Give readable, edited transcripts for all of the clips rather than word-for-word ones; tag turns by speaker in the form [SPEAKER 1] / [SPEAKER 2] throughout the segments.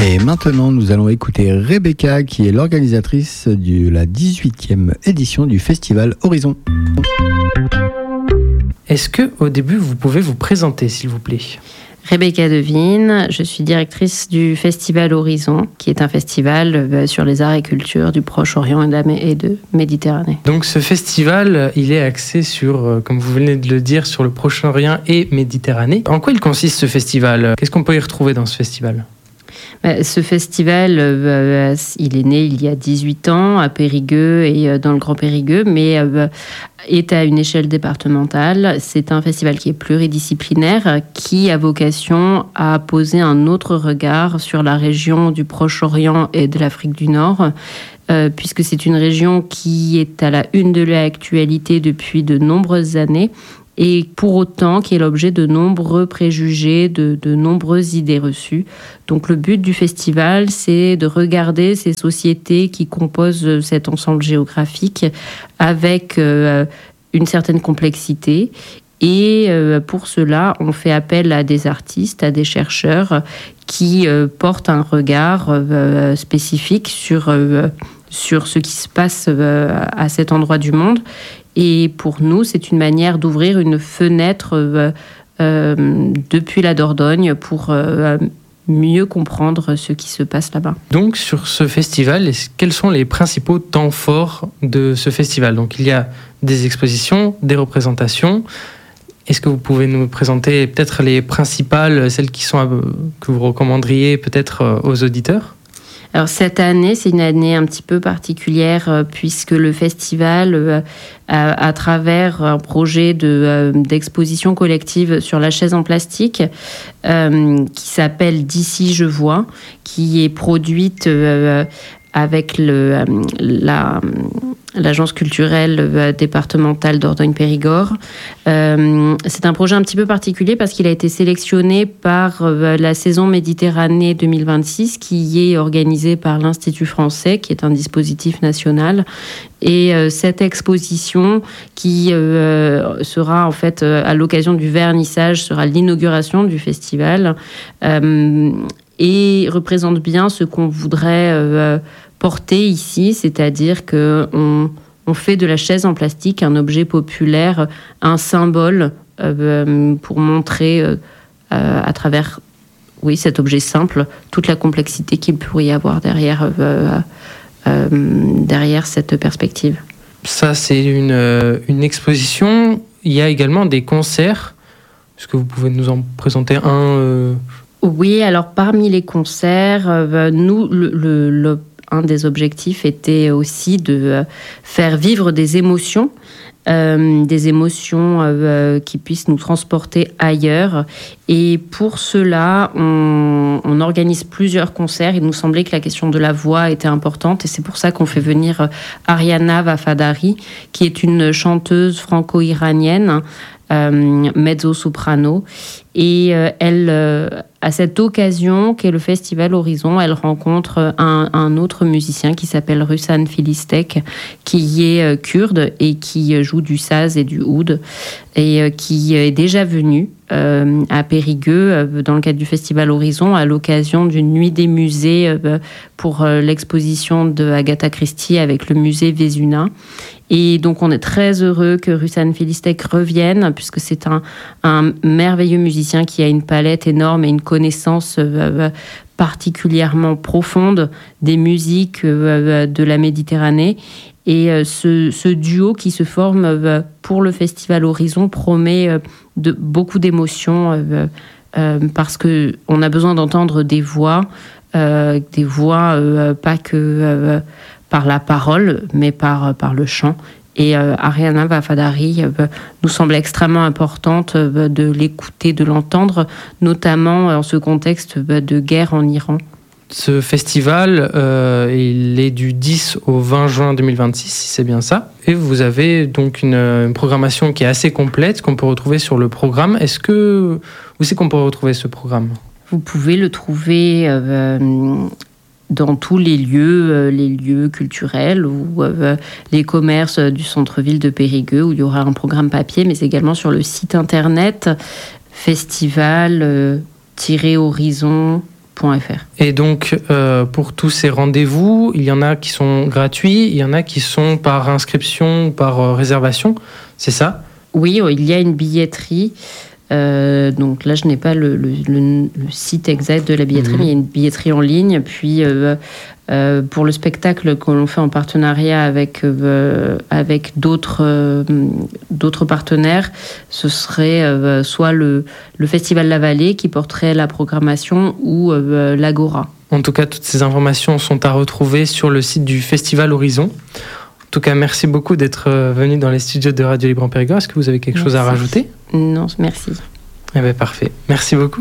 [SPEAKER 1] Et maintenant, nous allons écouter Rebecca, qui est l'organisatrice de la 18e édition du Festival Horizon.
[SPEAKER 2] Est-ce que, au début, vous pouvez vous présenter, s'il vous plaît ?
[SPEAKER 3] Rebecca Devine, je suis directrice du Festival Horizon, qui est un festival sur les arts et cultures du Proche-Orient et de Méditerranée.
[SPEAKER 2] Donc ce festival, il est axé sur, comme vous venez de le dire, sur le Proche-Orient et Méditerranée. En quoi il consiste ce festival ? Qu'est-ce qu'on peut y retrouver dans ce festival ?
[SPEAKER 3] Ce festival, il est né il y a 18 ans à Périgueux et dans le Grand Périgueux, mais est à une échelle départementale. C'est un festival qui est pluridisciplinaire, qui a vocation à poser un autre regard sur la région du Proche-Orient et de l'Afrique du Nord, puisque c'est une région qui est à la une de l'actualité depuis de nombreuses années, et pour autant qui est l'objet de nombreux préjugés, de nombreuses idées reçues. Donc le but du festival, c'est de regarder ces sociétés qui composent cet ensemble géographique avec une certaine complexité. Et pour cela, on fait appel à des artistes, à des chercheurs qui portent un regard spécifique sur ce qui se passe à cet endroit du monde. Et pour nous, c'est une manière d'ouvrir une fenêtre depuis la Dordogne pour mieux comprendre ce qui se passe là-bas.
[SPEAKER 2] Donc, sur ce festival, quels sont les principaux temps forts de ce festival ? Donc, il y a des expositions, des représentations. Est-ce que vous pouvez nous présenter peut-être les principales, celles que vous recommanderiez peut-être aux auditeurs ?
[SPEAKER 3] Alors cette année, c'est une année un petit peu particulière puisque le festival, à travers un projet d'exposition collective sur la chaise en plastique qui s'appelle D'ici je vois, qui est produite avec l'agence culturelle départementale Dordogne-Périgord. C'est un projet un petit peu particulier parce qu'il a été sélectionné par la saison Méditerranée 2026 qui est organisée par l'Institut français, qui est un dispositif national. Et cette exposition qui sera en fait à l'occasion du vernissage, sera l'inauguration du festival et représente bien ce qu'on voudrait porter ici, c'est-à-dire qu'on fait de la chaise en plastique un objet populaire, un symbole pour montrer à travers cet objet simple toute la complexité qu'il pourrait y avoir derrière cette perspective.
[SPEAKER 2] Ça, c'est une exposition. Il y a également des concerts. Est-ce que vous pouvez nous en présenter un
[SPEAKER 3] Oui, alors parmi les concerts, nous, un des objectifs était aussi de faire vivre des émotions qui puissent nous transporter ailleurs. Et pour cela, on organise plusieurs concerts. Il nous semblait que la question de la voix était importante et c'est pour ça qu'on fait venir Ariana Vafadari, qui est une chanteuse franco-iranienne, mezzo-soprano. Et elle, à cette occasion qu'est le Festival Horizon, elle rencontre un autre musicien qui s'appelle Ruslan Filistek, qui est kurde et qui joue du saz et du oud, et qui est déjà venu à Périgueux dans le cadre du Festival Horizon à l'occasion d'une nuit des musées pour l'exposition de Agatha Christie avec le musée Vézuna. Et donc on est très heureux que Ruslan Filistek revienne puisque c'est un merveilleux musicien qui a une palette énorme et une connaissance particulièrement profonde des musiques de la Méditerranée. Et ce duo qui se forme pour le Festival Horizon promet beaucoup d'émotions parce qu'on a besoin d'entendre des voix pas que par la parole, mais par le chant. Et Ariana Vafadari nous semble extrêmement importante de l'écouter, de l'entendre, notamment en ce contexte de guerre en Iran.
[SPEAKER 2] Ce festival, il est du 10 au 20 juin 2026, si c'est bien ça. Et vous avez donc une programmation qui est assez complète, qu'on peut retrouver sur le programme. Où c'est qu'on peut retrouver ce programme ?
[SPEAKER 3] Vous pouvez le trouver dans tous les lieux culturels ou les commerces du centre-ville de Périgueux, où il y aura un programme papier, mais également sur le site internet festival-horizon
[SPEAKER 2] Et donc, pour tous ces rendez-vous, il y en a qui sont gratuits, il y en a qui sont par inscription, par réservation, c'est ça ?
[SPEAKER 3] Oui, il y a une billetterie. Donc là, je n'ai pas le site exact de la billetterie, mais il y a une billetterie en ligne. Puis, pour le spectacle que l'on fait en partenariat avec d'autres partenaires, ce serait soit le Festival La Vallée qui porterait la programmation ou l'Agora.
[SPEAKER 2] En tout cas, toutes ces informations sont à retrouver sur le site du Festival Horizon. En tout cas, merci beaucoup d'être venu dans les studios de Radio Libre en Périgord. Est-ce que vous avez quelque chose à rajouter ?
[SPEAKER 3] Non, merci.
[SPEAKER 2] Eh bien, parfait. Merci beaucoup.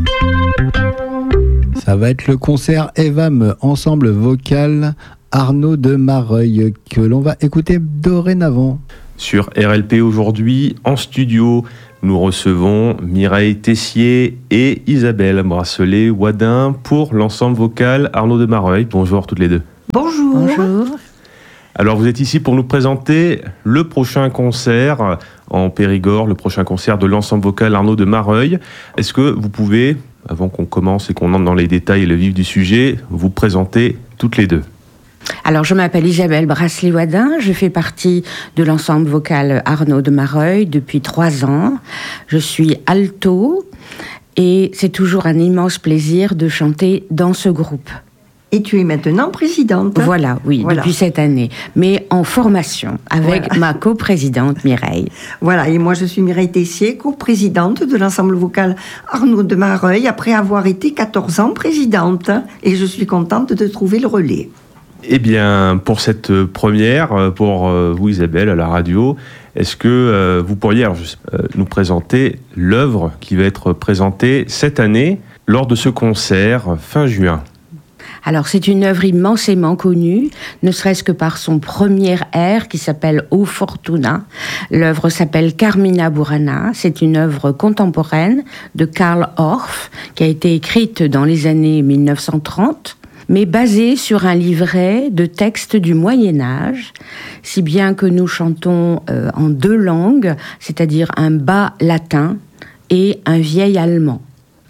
[SPEAKER 1] Ça va être le concert EVAM, ensemble vocal Arnaud de Mareuil, que l'on va écouter dorénavant.
[SPEAKER 4] Sur RLP aujourd'hui, en studio, nous recevons Mireille Tessier et Isabelle Bracelet-Wadin pour l'ensemble vocal Arnaud de Mareuil. Bonjour toutes les deux.
[SPEAKER 5] Bonjour.
[SPEAKER 3] Bonjour.
[SPEAKER 4] Alors vous êtes ici pour nous présenter le prochain concert en Périgord, le prochain concert de l'ensemble vocal Arnaud de Mareuil. Est-ce que vous pouvez, avant qu'on commence et qu'on entre dans les détails et le vif du sujet, vous présenter toutes les deux ?
[SPEAKER 5] Alors, je m'appelle Isabelle Bracelet-Wadin, je fais partie de l'ensemble vocal Arnaud de Mareuil depuis 3 ans. Je suis alto et c'est toujours un immense plaisir de chanter dans ce groupe.
[SPEAKER 6] Et tu es maintenant présidente.
[SPEAKER 5] Voilà, oui, depuis cette année. Mais en formation, avec ma coprésidente Mireille.
[SPEAKER 6] Voilà, et moi je suis Mireille Tessier, coprésidente de l'ensemble vocal Arnaud de Mareuil, après avoir été 14 ans présidente. Et je suis contente de trouver le relais.
[SPEAKER 4] Eh bien, pour cette première, pour vous Isabelle, à la radio, est-ce que vous pourriez nous présenter l'œuvre qui va être présentée cette année lors de ce concert fin juin ?
[SPEAKER 5] Alors, c'est une œuvre immensément connue, ne serait-ce que par son premier air qui s'appelle O Fortuna. L'œuvre s'appelle Carmina Burana. C'est une œuvre contemporaine de Karl Orff qui a été écrite dans les années 1930, mais basée sur un livret de textes du Moyen-Âge, si bien que nous chantons en 2 langues, c'est-à-dire un bas latin et un vieil allemand.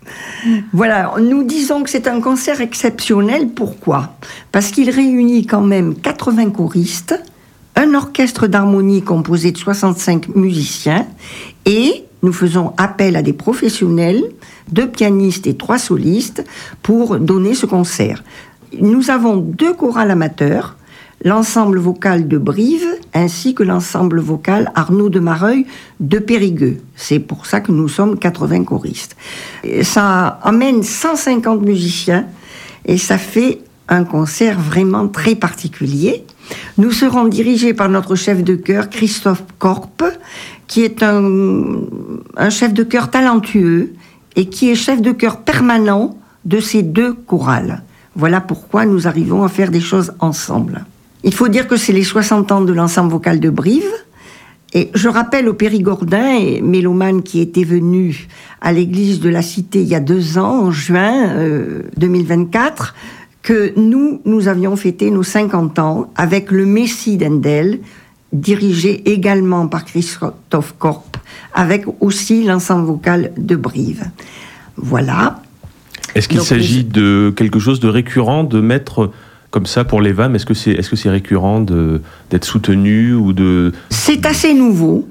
[SPEAKER 6] Voilà, nous disons que c'est un concert exceptionnel. Pourquoi ? Parce qu'il réunit quand même 80 choristes, un orchestre d'harmonie composé de 65 musiciens, et nous faisons appel à des professionnels, 2 pianistes et 3 solistes, pour donner ce concert. Nous avons 2 chorales amateurs, l'ensemble vocal de Brive, ainsi que l'ensemble vocal Arnaud de Mareuil de Périgueux. C'est pour ça que nous sommes 80 choristes. Et ça amène 150 musiciens et ça fait un concert vraiment très particulier. Nous serons dirigés par notre chef de chœur, Christophe Korp, qui est un chef de chœur talentueux et qui est chef de chœur permanent de ces 2 chorales. Voilà pourquoi nous arrivons à faire des choses ensemble. Il faut dire que c'est les 60 ans de l'ensemble vocal de Brive. Et je rappelle aux Périgordins et mélomanes qui étaient venus à l'église de la Cité il y a 2 ans, en juin 2024, que nous avions fêté nos 50 ans avec le Messie d'Handel, dirigé également par Christophe Korp, avec aussi l'ensemble vocal de Brive. Voilà.
[SPEAKER 4] Est-ce qu'il s'agit de quelque chose de récurrent, de mettre comme ça pour les VAM ? Est-ce que c'est récurrent d'être soutenu ou de...
[SPEAKER 6] C'est assez nouveau.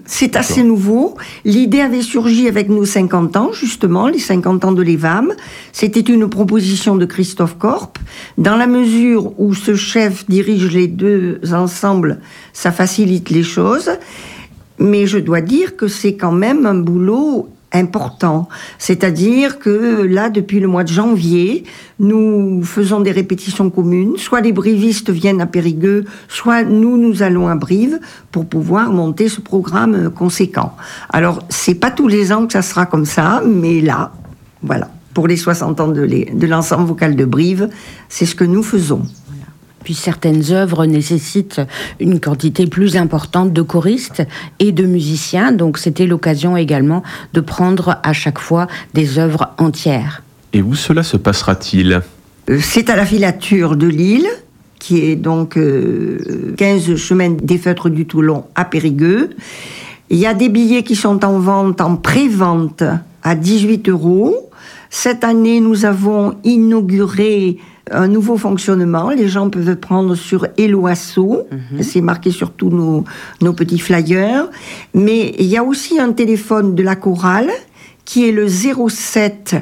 [SPEAKER 6] L'idée avait surgi avec nos 50 ans, justement, les 50 ans de l'EVAM. C'était une proposition de Christophe Korp. Dans la mesure où ce chef dirige les 2 ensembles, ça facilite les choses. Mais je dois dire que c'est quand même un boulot important. C'est-à-dire que là, depuis le mois de janvier, nous faisons des répétitions communes. Soit les brivistes viennent à Périgueux, soit nous allons à Brive pour pouvoir monter ce programme conséquent. Alors, c'est pas tous les ans que ça sera comme ça, mais là, voilà. Pour les 60 ans de l'ensemble vocal de Brive, c'est ce que nous faisons.
[SPEAKER 5] Puis certaines œuvres nécessitent une quantité plus importante de choristes et de musiciens, donc c'était l'occasion également de prendre à chaque fois des œuvres entières.
[SPEAKER 4] Et où cela se passera-t-il ?
[SPEAKER 6] C'est à la filature de Lille, qui est donc 15 chemin des Feutres du Toulon à Périgueux. Il y a des billets qui sont en vente, en pré-vente, à 18 €. Cette année, nous avons inauguré un nouveau fonctionnement. Les gens peuvent prendre sur Helloasso. C'est marqué sur tous nos petits flyers. Mais il y a aussi un téléphone de la chorale qui est le 07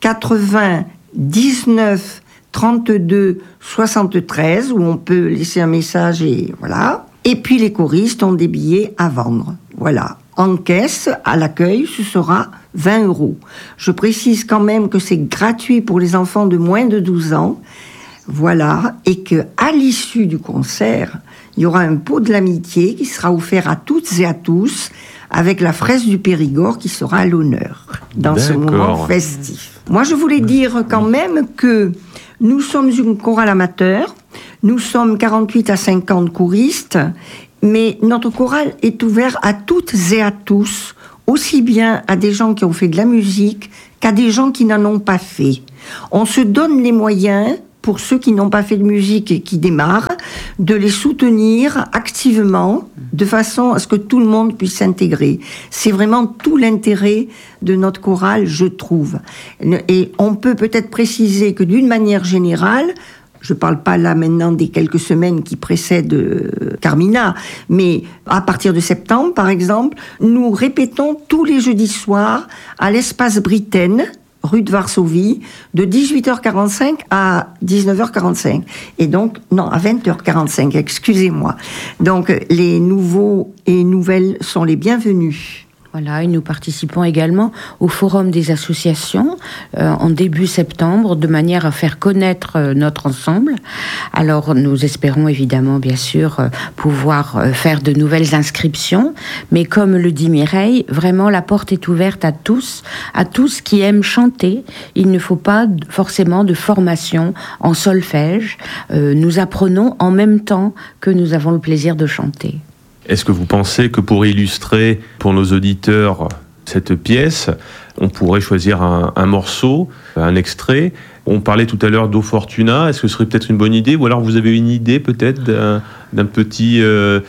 [SPEAKER 6] 80 19 32 73 où on peut laisser un message et voilà. Et puis les choristes ont des billets à vendre. Voilà. En caisse, à l'accueil, ce sera 20 €. Je précise quand même que c'est gratuit pour les enfants de moins de 12 ans. Voilà. Et qu'à l'issue du concert, il y aura un pot de l'amitié qui sera offert à toutes et à tous avec la fraise du Périgord qui sera à l'honneur dans ce moment festif. Moi, je voulais dire quand même que nous sommes une chorale amateur. Nous sommes 48 à 50 choristes, mais notre chorale est ouverte à toutes et à tous, aussi bien à des gens qui ont fait de la musique qu'à des gens qui n'en ont pas fait. On se donne les moyens, pour ceux qui n'ont pas fait de musique et qui démarrent, de les soutenir activement, de façon à ce que tout le monde puisse s'intégrer. C'est vraiment tout l'intérêt de notre chorale, je trouve. Et on peut peut-être préciser que d'une manière générale, je ne parle pas là maintenant des quelques semaines qui précèdent Carmina, mais à partir de septembre, par exemple, nous répétons tous les jeudis soirs à l'espace Britaine, rue de Varsovie, de 18h45 à 19h45. Et donc, non, à 20h45, excusez-moi. Donc, les nouveaux et nouvelles sont les bienvenus.
[SPEAKER 5] Voilà, et nous participons également au Forum des associations en début septembre, de manière à faire connaître notre ensemble. Alors, nous espérons évidemment, bien sûr, pouvoir faire de nouvelles inscriptions, mais comme le dit Mireille, vraiment la porte est ouverte à tous qui aiment chanter. Il ne faut pas forcément de formation en solfège. Nous apprenons en même temps que nous avons le plaisir de chanter.
[SPEAKER 4] Est-ce que vous pensez que pour illustrer pour nos auditeurs cette pièce, on pourrait choisir un morceau, un extrait? On parlait tout à l'heure d'O Fortuna, est-ce que ce serait peut-être une bonne idée? Ou alors vous avez une idée peut-être d'un petit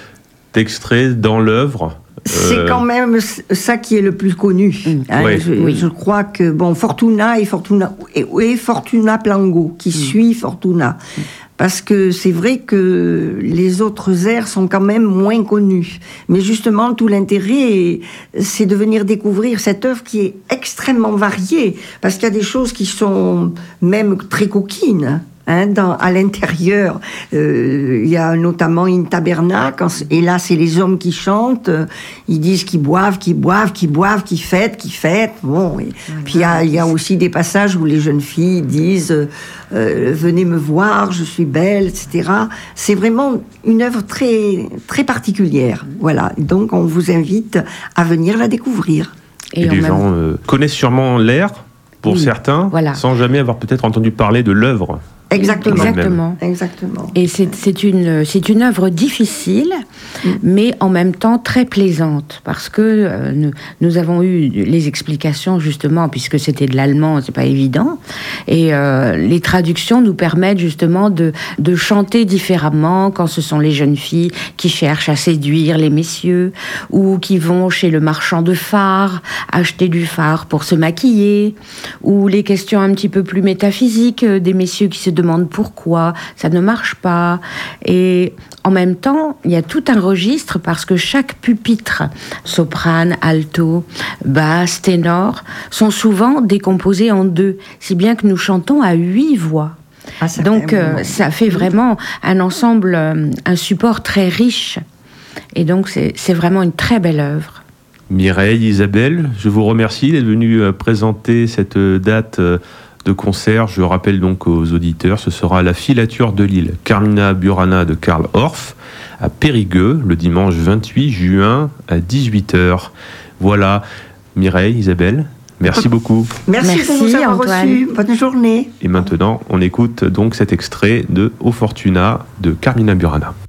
[SPEAKER 4] extrait dans l'œuvre?
[SPEAKER 6] C'est quand même ça qui est le plus connu. Hein.
[SPEAKER 4] Oui.
[SPEAKER 6] Je crois que Fortuna et Fortuna Plango qui suit Fortuna. Parce que c'est vrai que les autres airs sont quand même moins connus. Mais justement, tout l'intérêt, c'est de venir découvrir cette œuvre qui est extrêmement variée. Parce qu'il y a des choses qui sont même très coquines. À l'intérieur, il y a notamment une tabernacle, et là c'est les hommes qui chantent, ils disent qu'ils boivent, qu'ils fêtent. Bon, puis il y a aussi des passages où les jeunes filles disent venez me voir, je suis belle, etc. C'est vraiment une œuvre très très particulière. Voilà, donc on vous invite à venir la découvrir.
[SPEAKER 4] Et les gens connaissent sûrement l'air pour certains, sans jamais avoir peut-être entendu parler de l'œuvre.
[SPEAKER 6] Exactement.
[SPEAKER 5] Et c'est une œuvre difficile, mais en même temps très plaisante, parce que nous avons eu les explications justement, puisque c'était de l'allemand, c'est pas évident, et les traductions nous permettent justement de chanter différemment quand ce sont les jeunes filles qui cherchent à séduire les messieurs, ou qui vont chez le marchand de fard acheter du fard pour se maquiller, ou les questions un petit peu plus métaphysiques des messieurs qui se demandent pourquoi ça ne marche pas. Et en même temps, il y a tout un registre, parce que chaque pupitre, soprane, alto, basse, ténor, sont souvent décomposés en 2, si bien que nous chantons à 8 voix. Donc ça fait vraiment un ensemble, un support très riche. Et donc c'est vraiment une très belle œuvre.
[SPEAKER 4] Mireille, Isabelle, je vous remercie d'être venue présenter cette date de concert. Je rappelle donc aux auditeurs, ce sera à la Filature de Lille, Carmina Burana de Karl Orff, à Périgueux, le dimanche 28 juin à 18h. Voilà, Mireille, Isabelle, merci beaucoup.
[SPEAKER 6] Merci de nous avoir reçus. Bonne journée.
[SPEAKER 4] Et maintenant, on écoute donc cet extrait de O Fortuna de Carmina Burana.